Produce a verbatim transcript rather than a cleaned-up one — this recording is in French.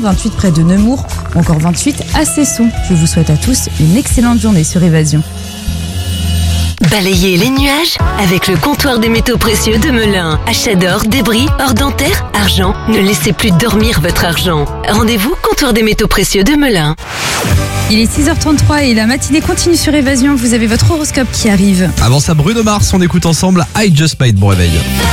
vingt-huit près de Nemours ou encore vingt-huit à Cesson. Je vous souhaite à tous une excellente journée sur Évasion. Balayez les nuages avec le comptoir des métaux précieux de Melun. Achat d'or, débris, or dentaire, argent. Ne laissez plus dormir votre argent. Rendez-vous comptoir des métaux précieux de Melun. Il est six heures trente-trois et la matinée continue sur Évasion. Vous avez votre horoscope qui arrive. Avant ça, Bruno Mars, on écoute ensemble I Just Made. Bon réveil.